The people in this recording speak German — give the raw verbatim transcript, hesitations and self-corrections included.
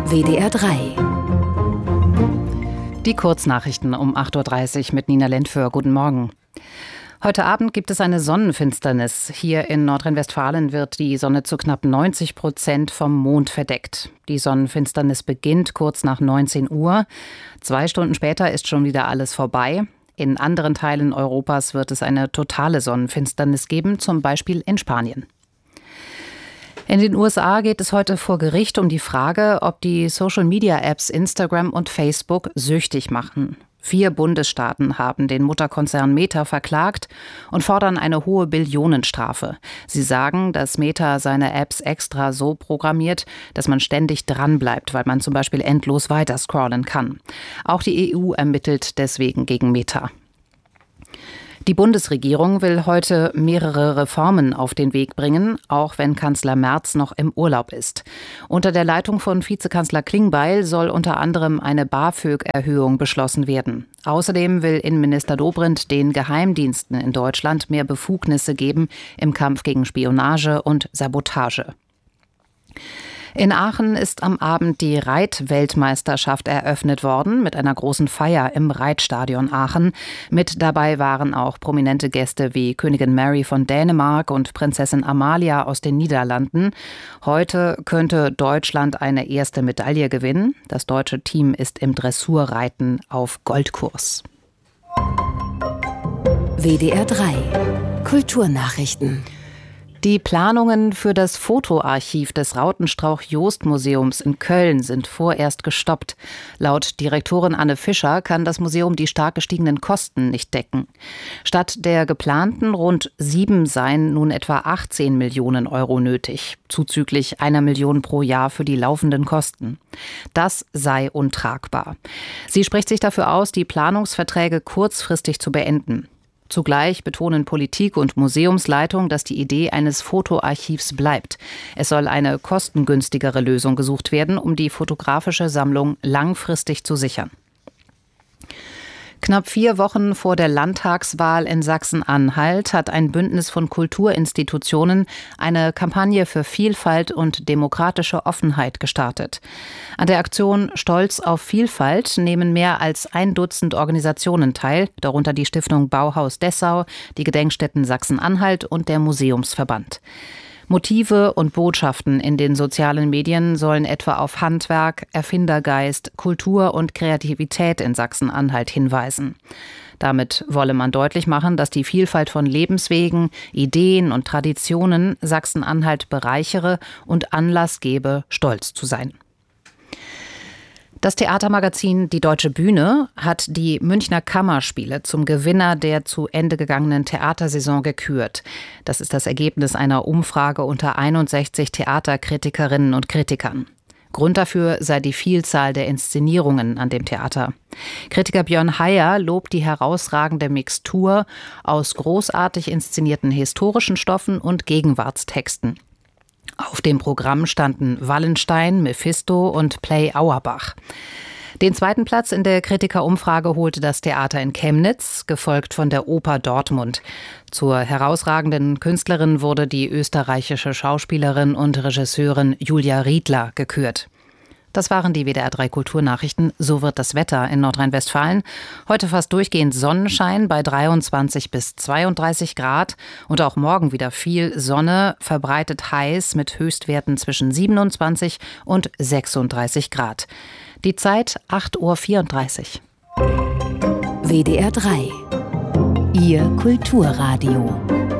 W D R drei. Die Kurznachrichten um acht Uhr dreißig mit Nina Lentföhr. Guten Morgen. Heute Abend gibt es eine Sonnenfinsternis. Hier in Nordrhein-Westfalen wird die Sonne zu knapp neunzig Prozent vom Mond verdeckt. Die Sonnenfinsternis beginnt kurz nach neunzehn Uhr. Zwei Stunden später ist schon wieder alles vorbei. In anderen Teilen Europas wird es eine totale Sonnenfinsternis geben, zum Beispiel in Spanien. In den U S A geht es heute vor Gericht um die Frage, ob die Social-Media-Apps Instagram und Facebook süchtig machen. Vier Bundesstaaten haben den Mutterkonzern Meta verklagt und fordern eine hohe Billionenstrafe. Sie sagen, dass Meta seine Apps extra so programmiert, dass man ständig dranbleibt, weil man zum Beispiel endlos weiter scrollen kann. Auch die E U ermittelt deswegen gegen Meta. Die Bundesregierung will heute mehrere Reformen auf den Weg bringen, auch wenn Kanzler Merz noch im Urlaub ist. Unter der Leitung von Vizekanzler Klingbeil soll unter anderem eine BAföG-Erhöhung beschlossen werden. Außerdem will Innenminister Dobrindt den Geheimdiensten in Deutschland mehr Befugnisse geben im Kampf gegen Spionage und Sabotage. In Aachen ist am Abend die Reitweltmeisterschaft eröffnet worden mit einer großen Feier im Reitstadion Aachen. Mit dabei waren auch prominente Gäste wie Königin Mary von Dänemark und Prinzessin Amalia aus den Niederlanden. Heute könnte Deutschland eine erste Medaille gewinnen. Das deutsche Team ist im Dressurreiten auf Goldkurs. W D R drei. Kulturnachrichten. Die Planungen für das Fotoarchiv des Rautenstrauch-Jost-Museums in Köln sind vorerst gestoppt. Laut Direktorin Anne Fischer kann das Museum die stark gestiegenen Kosten nicht decken. Statt der geplanten rund sieben seien nun etwa achtzehn Millionen Euro nötig, zuzüglich einer Million pro Jahr für die laufenden Kosten. Das sei untragbar. Sie spricht sich dafür aus, die Planungsverträge kurzfristig zu beenden. Zugleich betonen Politik und Museumsleitung, dass die Idee eines Fotoarchivs bleibt. Es soll eine kostengünstigere Lösung gesucht werden, um die fotografische Sammlung langfristig zu sichern. Knapp vier Wochen vor der Landtagswahl in Sachsen-Anhalt hat ein Bündnis von Kulturinstitutionen eine Kampagne für Vielfalt und demokratische Offenheit gestartet. An der Aktion Stolz auf Vielfalt nehmen mehr als ein Dutzend Organisationen teil, darunter die Stiftung Bauhaus Dessau, die Gedenkstätten Sachsen-Anhalt und der Museumsverband. Motive und Botschaften in den sozialen Medien sollen etwa auf Handwerk, Erfindergeist, Kultur und Kreativität in Sachsen-Anhalt hinweisen. Damit wolle man deutlich machen, dass die Vielfalt von Lebenswegen, Ideen und Traditionen Sachsen-Anhalt bereichere und Anlass gebe, stolz zu sein. Das Theatermagazin Die Deutsche Bühne hat die Münchner Kammerspiele zum Gewinner der zu Ende gegangenen Theatersaison gekürt. Das ist das Ergebnis einer Umfrage unter einundsechzig Theaterkritikerinnen und Kritikern. Grund dafür sei die Vielzahl der Inszenierungen an dem Theater. Kritiker Björn Heyer lobt die herausragende Mixtur aus großartig inszenierten historischen Stoffen und Gegenwartstexten. Auf dem Programm standen Wallenstein, Mephisto und Play Auerbach. Den zweiten Platz in der Kritikerumfrage holte das Theater in Chemnitz, gefolgt von der Oper Dortmund. Zur herausragenden Künstlerin wurde die österreichische Schauspielerin und Regisseurin Julia Riedler gekürt. Das waren die W D R drei Kulturnachrichten. So wird das Wetter in Nordrhein-Westfalen. Heute fast durchgehend Sonnenschein bei dreiundzwanzig bis zweiunddreißig Grad. Und auch morgen wieder viel Sonne, verbreitet heiß mit Höchstwerten zwischen siebenundzwanzig und sechsunddreißig Grad. Die Zeit acht Uhr vierunddreißig. W D R drei. Ihr Kulturradio.